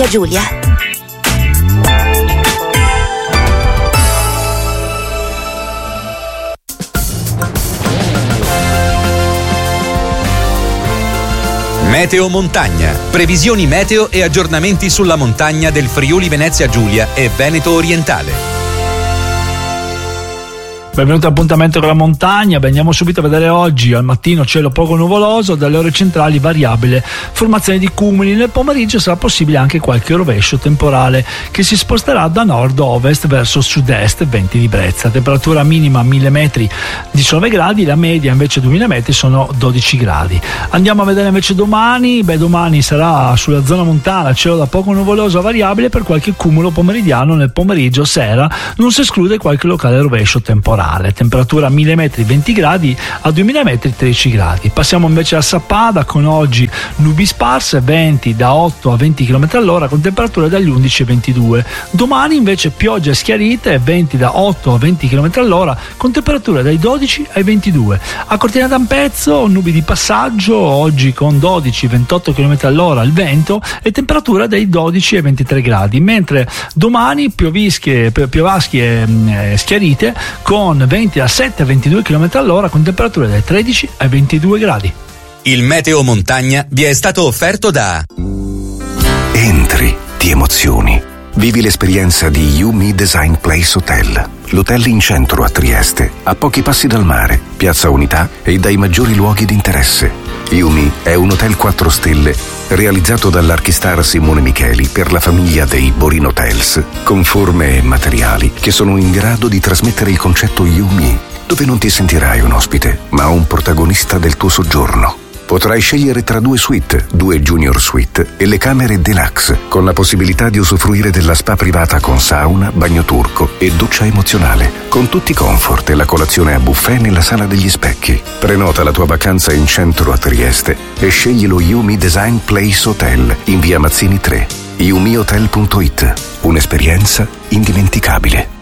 Giulia. Meteo Montagna. Previsioni meteo e aggiornamenti sulla montagna del Friuli Venezia Giulia e Veneto Orientale. Benvenuti all'appuntamento con la montagna. Andiamo subito a vedere oggi. Al mattino cielo poco nuvoloso, dalle ore centrali variabile formazione di cumuli. Nel pomeriggio sarà possibile anche qualche rovescio temporale che si sposterà da nord-ovest verso sud-est, venti di brezza. Temperatura minima 1000 metri 19 gradi, la media invece 2000 metri sono 12 gradi. Andiamo a vedere invece domani. Domani sarà sulla zona montana cielo da poco nuvoloso a variabile per qualche cumulo pomeridiano. Nel pomeriggio sera non si esclude qualche locale rovescio temporale. Temperatura 1000 metri 20 gradi, a 2000 metri 13 gradi. Passiamo invece a Sappada con oggi nubi sparse, venti da 8 a 20 km all'ora con temperature dagli 11 ai 22. Domani invece piogge schiarite, venti da 8 a 20 km all'ora con temperature dai 12 ai 22. A Cortina d'Ampezzo nubi di passaggio, oggi con 12-28 km all'ora il vento e temperatura dai 12 ai 23 gradi, mentre domani piovasche schiarite con 20 da 7 a 22 km all'ora con temperature dai 13 ai 22 gradi. Il Meteo Montagna vi è stato offerto da Entri, ti emozioni. Vivi l'esperienza di Yumi Design Place Hotel, l'hotel in centro a Trieste, a pochi passi dal mare, Piazza Unità e dai maggiori luoghi di interesse. Yumi è un hotel 4 stelle realizzato dall'archistar Simone Micheli per la famiglia dei Borin Hotels, con forme e materiali che sono in grado di trasmettere il concetto Yumi, dove non ti sentirai un ospite, ma un protagonista del tuo soggiorno. Potrai scegliere tra 2 suite, 2 junior suite e le camere deluxe, con la possibilità di usufruire della spa privata con sauna, bagno turco e doccia emozionale, con tutti i comfort e la colazione a buffet nella sala degli specchi. Prenota la tua vacanza in centro a Trieste e scegli lo Yumi Design Place Hotel in via Mazzini 3. yumihotel.it. Un'esperienza indimenticabile.